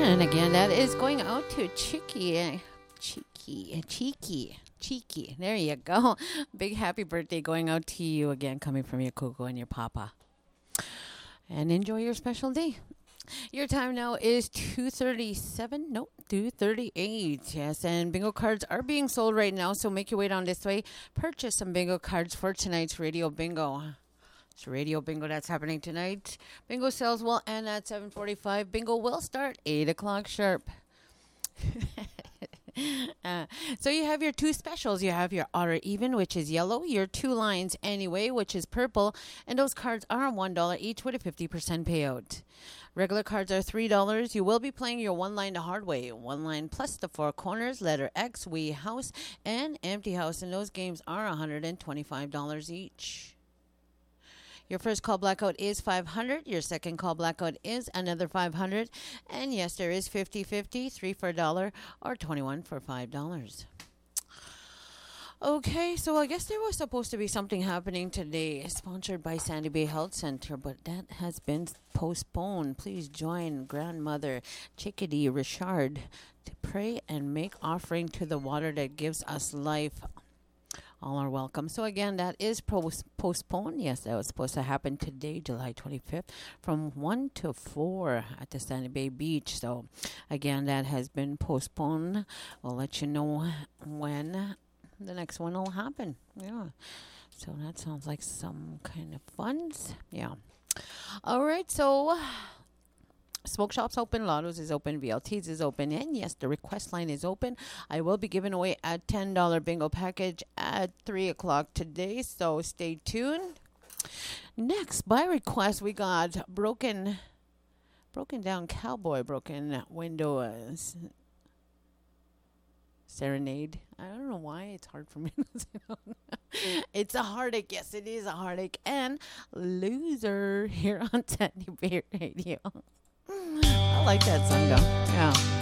And again, that is going out to Cheeky. Cheeky. There you go. Big happy birthday going out to you again, coming from your Coco and your Papa. And enjoy your special day. Your time now is 2:37. Nope, 2:38. Yes, and bingo cards are being sold right now, so make your way down this way. Purchase some bingo cards for tonight's radio bingo. It's radio bingo that's happening tonight. Bingo sales will end at 7:45. Bingo will start 8 o'clock sharp. So you have your two specials. You have your odd or even, which is yellow, your two lines anyway, which is purple, and those cards are $1 each with a 50% payout. Regular cards are $3. You will be playing your one line the hard way. One line plus the four corners, letter X, wee house, and empty house, and those games are $125 each. Your first call blackout is $500. Your second call blackout is another $500. And yes, there is 50-50, 3 for $1 or 21 for $5. Okay, so I guess there was supposed to be something happening today, sponsored by Sandy Bay Health Center, but that has been postponed. Please join Grandmother Chickadee Richard to pray and make offering to the water that gives us life. All are welcome. So again, that is postponed. Yes, that was supposed to happen today, July 25th, from 1 to 4 at the Sandy Bay Beach. So again, that has been postponed. We'll let you know when the next one will happen. Yeah. So that sounds like some kind of funds. Yeah. All right. So Smoke Shop's open, Lotto's is open, VLT's is open, and yes, the request line is open. I will be giving away a $10 bingo package at 3 o'clock today, so stay tuned. Next, by request, we got broken down cowboy, broken window serenade. I don't know why it's hard for me to say. It's a heartache. Yes, it is a heartache. And loser here on Sandy Bay Radio. I like that song though. Yeah.